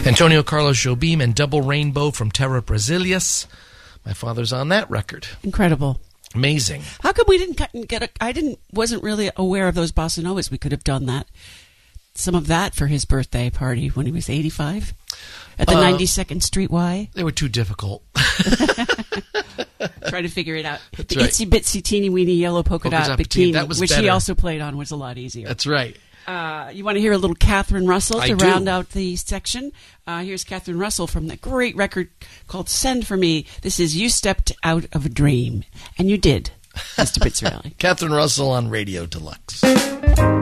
Antonio Carlos Jobim and Double Rainbow from Terra Brasilias. My father's on that record. Incredible. Amazing. How come we didn't wasn't really aware of those bossa novas. We could have done that. Some of that for his birthday party when he was 85 at the 92nd Street Y. They were too difficult. Trying to figure it out. That's the right. itsy bitsy teeny weeny yellow polka dot bikini, that was which better. he also played on, was a lot easier. That's right. You want to hear a little Catherine Russell to I do. round out the section? Here's Catherine Russell from the great record called Send For Me. This is You Stepped Out of a Dream. And you did, Mr. Pizzarelli. Catherine Russell on Radio Deluxe.